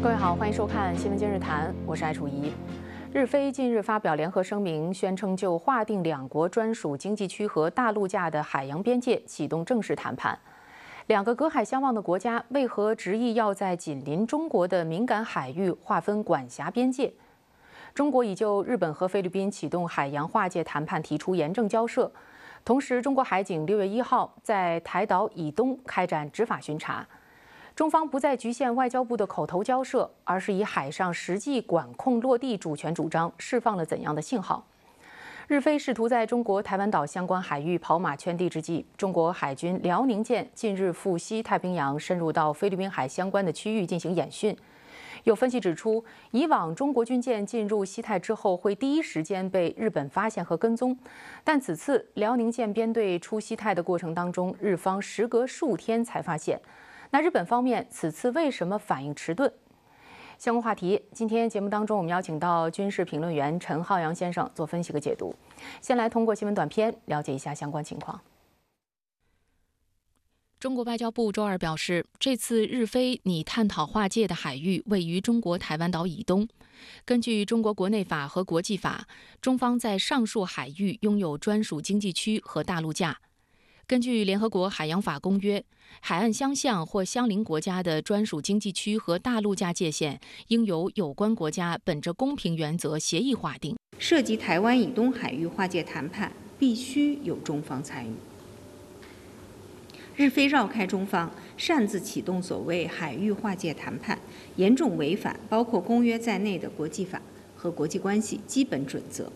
各位好，欢迎收看《新闻今日谈》，我是艾楚怡。日菲近日发表联合声明，宣称就划定两国专属经济区和大陆架的海洋边界启动正式谈判。两个隔海相望的国家为何执意要在紧邻中国的敏感海域划分管辖边界？中国已就日本和菲律宾启动海洋划界谈判提出严正交涉。同时，中国海警6月1号在台岛以东开展执法巡查。中方不再局限外交部的口头交涉，而是以海上实际管控落地主权主张释放了怎样的信号？日菲试图在中国台湾岛相关海域跑马圈地之际，中国海军辽宁舰近日赴西太平洋，深入到菲律宾海相关的区域进行演训。有分析指出，以往中国军舰进入西太之后，会第一时间被日本发现和跟踪，但此次辽宁舰编队出西太的过程当中，日方时隔数天才发现。那日本方面此次为什么反应迟钝？相关话题，今天节目当中我们邀请到军事评论员陈浩洋先生做分析和解读。先来通过新闻短片了解一下相关情况。中国外交部周二表示，这次日菲拟探讨划界的海域位于中国台湾岛以东。根据中国国内法和国际法，中方在上述海域拥有专属经济区和大陆架。根据联合国海洋法公约，海岸相向或相邻国家的专属经济区和大陆架界限，应由有关国家本着公平原则协议划定。 涉及台湾以东海域划界谈判，必须有中方参与。日菲绕开中方，擅自启动所谓海域划界谈判，严重违反包括公约在内的国际法和国际关系基本准则。